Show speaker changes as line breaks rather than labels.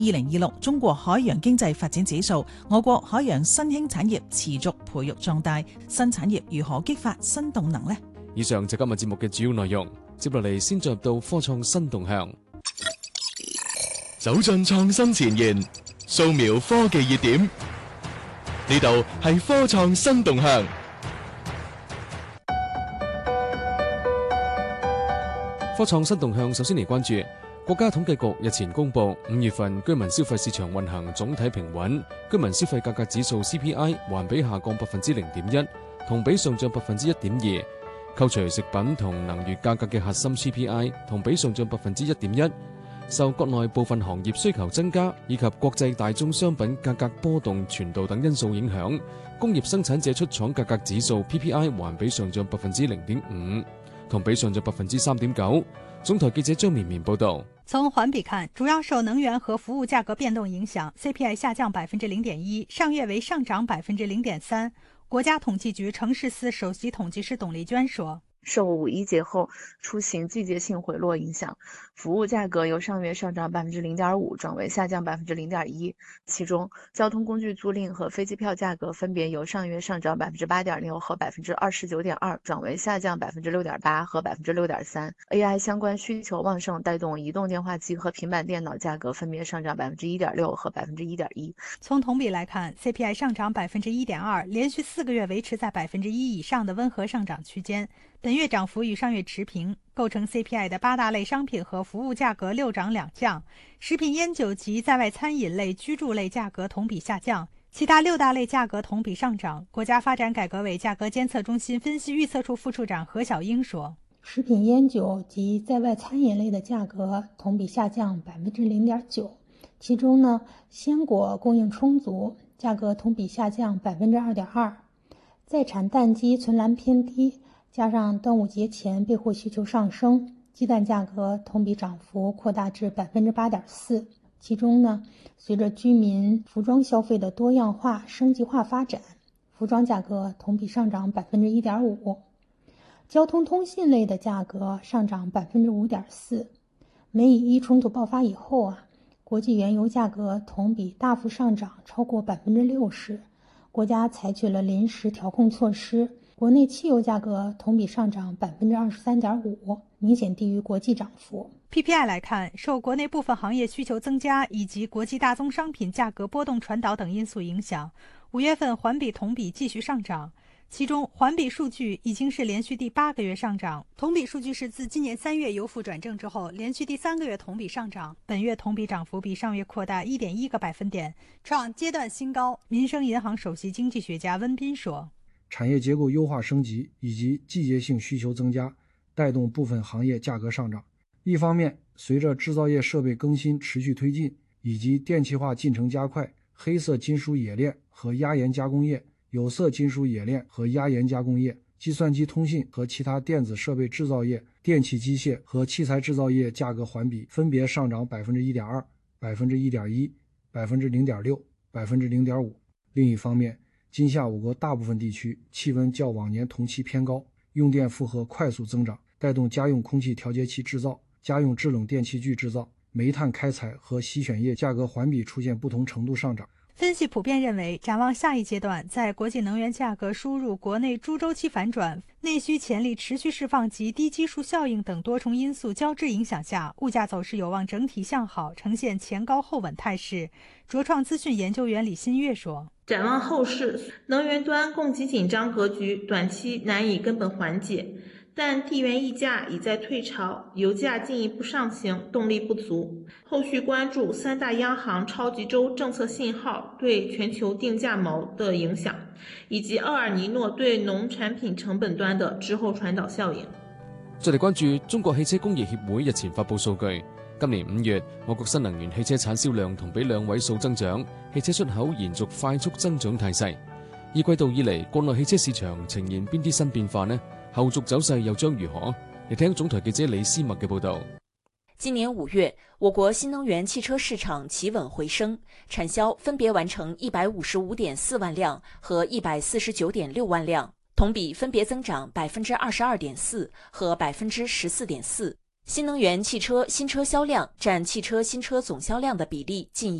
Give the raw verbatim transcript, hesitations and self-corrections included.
二零二六中國海洋經濟發展指數，我國海洋新興產業持續培育壯大，新產業如何激發新動能呢？
以上就今日節目嘅主要內容，接落嚟先進入到科創新動向，
走進創新前沿，掃描科技熱點，呢度係科創新動向。
科創新動向首先嚟關注。國家統計局日前公布，五月份居民消費市場運行總體平穩，居民消費價格指數 C P I 環比下降百分之零點一，同比上漲百分之一點二。扣除食品同能源價格嘅核心 C P I 同比上漲百分之一點一。受國內部分行業需求增加以及國際大宗商品價格波動傳導等因素影響，工業生產者出廠價格指數 P P I 環比上漲百分之零點五，同比上漲百分之三點九。總台記者張綿綿報道。
從環比看，主要受能源和服務價格變動影響 ，C P I 下降百分之零點一，上月為上漲百分之零點三。國家統計局城市司首席統計師董麗娟說。
受五一節後出行季節性回落影響，服務價格由上月上漲百分之零點五轉為下降百分之零點一。其中，交通工具租賃和飛機票價格分別由上月上漲百分之八點六和百分之二十九點二轉為下降百分之六點八和百分之六點三。A I 相關需求旺盛，帶動移動電話機和平板電腦價格分別上漲百分之一點六和百分之一點一。
從同比來看 ，C P I 上漲百分之一點二，連續四個月維持在百分之一以上的溫和上漲區間。本月漲幅與上月持平，構成 C P I 的八大類商品和服務價格六漲兩降，食品煙酒及在外餐飲類、居住類價格同比下降，其他六大類價格同比上漲。國家發展改革委價格監測中心分析預測處副處長何小英說：
食品煙酒及在外餐飲類的價格同比下降百分之零點九，其中呢，鮮果供應充足，價格同比下降百分之二點二，在產蛋雞存欄偏低。加上端午節前備貨需求上升，雞蛋價格同比漲幅擴大至百分之八點四。其中呢，隨着居民服裝消費的多樣化、升級化發展，服裝價格同比上漲百分之一點五。交通通信類的價格上漲百分之五點四。美以伊衝突爆發以後啊，國際原油價格同比大幅上漲超過百分之六十，國家採取了臨時調控措施。國內汽油價格同比上漲百分之二十三點五，明顯低於國際漲幅。
P P I 來看，受國內部分行業需求增加以及國際大宗商品價格波動傳導等因素影響，五月份環比同比繼續上漲。其中環比數據已經是連續第八個月上漲，同比數據是自今年三月由負轉正之後連續第三個月同比上漲，本月同比漲幅比上月擴大一點一個百分點，創階段新高。民生銀行首席經濟學家溫彬說。
產業結構優化升級以及季節性需求增加，帶動部分行業價格上漲。一方面，隨着製造業設備更新持續推進，以及電氣化進程加快，黑色金屬冶煉和壓延加工業、有色金屬冶煉和壓延加工業、計算機通信和其他電子設備製造業、電氣機械和器材製造業價格環比分別上漲百分之一點二、百分之一點一、百分之零點六、百分之零點五。另一方面，今夏我國大部分地區氣溫較往年同期偏高，用電負荷快速增長，帶動家用空氣調節器製造、家用制冷電器具製造、煤炭開採和洗選業價格環比出現不同程度上漲。
分析普遍認為，展望下一階段，在國際能源價格輸入國內諸週期反轉、內需潛力持續釋放及低基數效應等多重因素交織影響下，物價走勢有望整體向好，呈現前高後穩態勢。卓創資訊研究員李新月說：
展望後市，能源端供給緊張格局短期難以根本緩解，但地緣溢價已在退潮，油價進一步上行動力不足。後續關注三大央行超級週政策信號對全球定價錨的影響，以及厄爾尼諾對農產品成本端的滯後傳導效應。
再嚟關注中國汽車工業協會日前發布數據，今年五月我國新能源汽車產銷量同比兩位數增長，汽車出口延續快速增長態勢。二季度以嚟，國內汽車市場呈現邊啲新變化呢？後續走勢又將如何？嚟聽總台記者李思默嘅報道。
今年五月，我國新能源汽車市場企穩回升，產銷分別完成一百五十五點四萬輛和一百四十九點六萬輛，同比分別增長百分之二十二點四和百分之十四點四。 新能源汽车新车销量占汽车新车总销量的比例近